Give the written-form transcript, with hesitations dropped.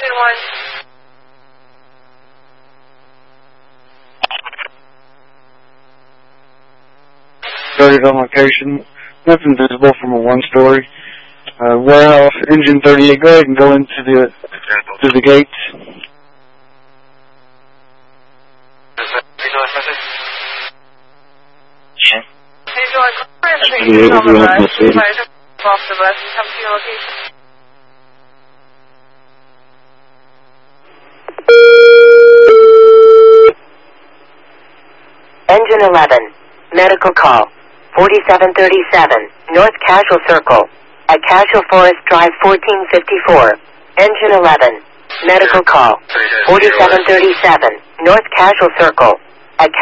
Started on location. Nothing visible from a one-story. Warehouse, engine 38. Go ahead and go into the gates. Engine 11, medical call, 4737, North Casual Circle, at Casual Forest Drive 1454. Engine 11, medical call, 4737, North Casual Circle.